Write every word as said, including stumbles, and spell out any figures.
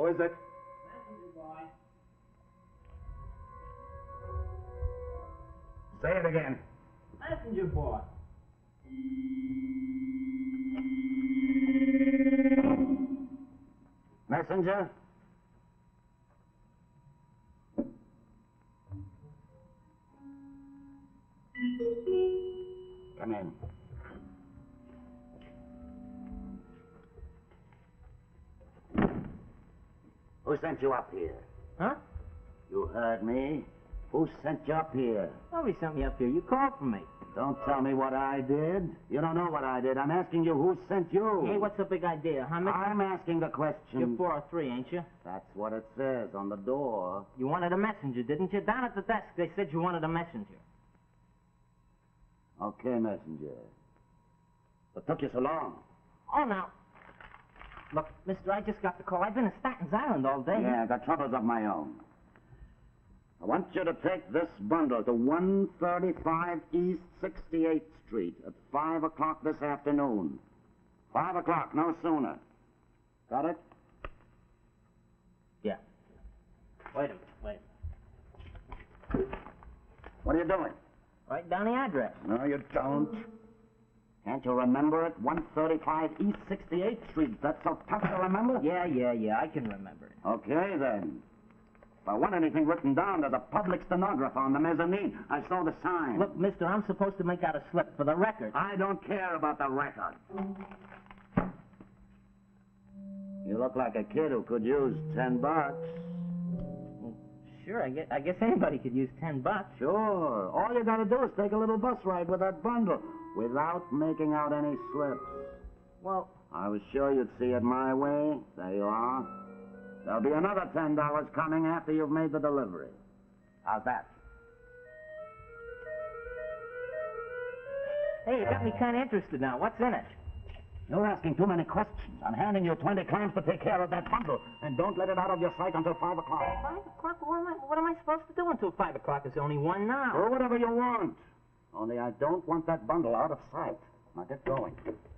Who is it? Messenger boy. Say it again. Messenger boy. Messenger? Come in. Who sent you up here? Huh? You heard me. Who sent you up here? Nobody sent me up here. You called for me. Don't tell me what I did. You don't know what I did. I'm asking you who sent you. Hey, what's the big idea, huh, Mister? I'm asking the question. You're four oh three, ain't you? That's what it says on the door. You wanted a messenger, didn't you? Down at the desk, they said you wanted a messenger. Okay, messenger. What took you so long? Oh, now. Look, mister, I just got the call. I've been in Statens Island all day. Yeah, I got troubles of my own. I want you to take this bundle to one thirty-five East sixty-eighth Street at five o'clock this afternoon. five o'clock, no sooner. Got it? Yeah. Wait a minute, wait a minute. What are you doing? Write down the address. No, you don't. Can't you remember it? one thirty-five East sixty-eighth Street. That's so tough to remember? Yeah, yeah, yeah, I can remember it. Okay, then. If I want anything written down, there's a public stenographer on the mezzanine. I saw the sign. Look, mister, I'm supposed to make out a slip for the record. I don't care about the record. You look like a kid who could use ten bucks. Well, sure, I guess, I guess anybody could use ten bucks. Sure. All you gotta do is take a little bus ride with that bundle without making out any slips. Well, I was sure you'd see it my way. There you are. There'll be another ten dollars coming after you've made the delivery. How's that? hey, you got me kind of interested now. What's in it? You're asking too many questions. I'm handing you twenty clams to take care of that bundle. And don't let it out of your sight until five o'clock. Five o'clock? What am I, what am I supposed to do until five o'clock? There's only one now. Or whatever you want. Only I don't want that bundle out of sight. Now get going.